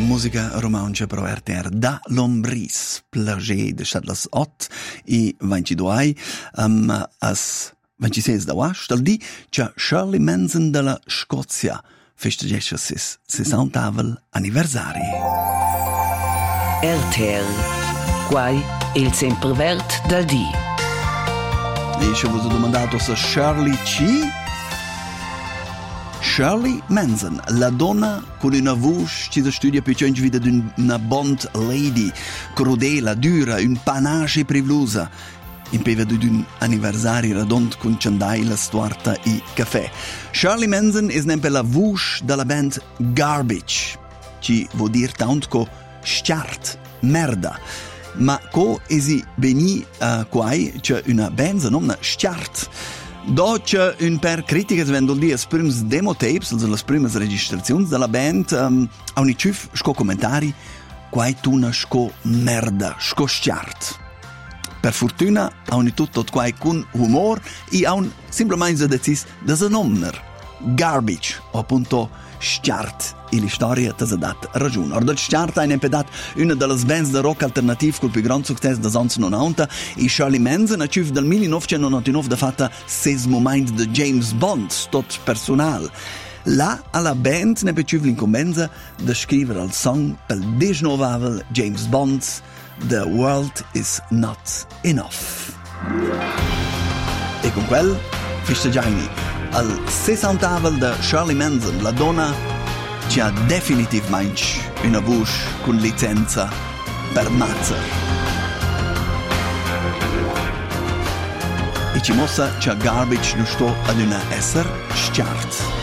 Musica romantica pro RTR da Lombris, plagé de Stadlas 8 e 22 as 26 d'agosto, al di che Shirley Manson della Scozia festegesce sis 60 anniversari. RTR, quai il semprevert dal di. E ci avevo domandato se Shirley Shirley Manson, la donna con una voce che si studia più in vita di una Bond lady, crudela, dura, un panache privlusa, in peva di un anniversario radont con ciandaila, stuarta e caffè. Shirley Manson è sempre la voce della band Garbage, che vuol dire tanto sciart, merda. Ma co esi beni quai c'è una band se nomna sciart. Do c'è un per critiche svendo di esprims demo tapes, also le prime registrazioni della band, a un ciuf sco commentari, quai tuna sco merda, sco sciart. Per fortuna, a un tutto quai con humor e a un semplicemente decis da se nomner Garbage, o appunto sciart. E la storia ti ha dato ragione. Ora, il sciart ha impedato una delle bands di rock alternativo con il più grande successo degli anni 90 e Shirley Manson ha dal 1999 fatto 6 momenti di James Bond, tot personale. Là, alla band ne più l'incombenza di scrivere il song per il 19 James Bond, The World Is Not Enough. E con quel, festeggiamo al 60 di Shirley Manson, la donna che ha definitivamente una voce con licenza per mazzer. E ci mostra che Garbage non sta ad una essere sciart.